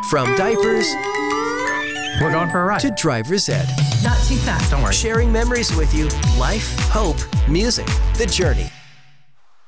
From diapers We're going for a ride. to driver's ed. Not too fast. Don't worry. Sharing memories with you, life, hope, music, the journey.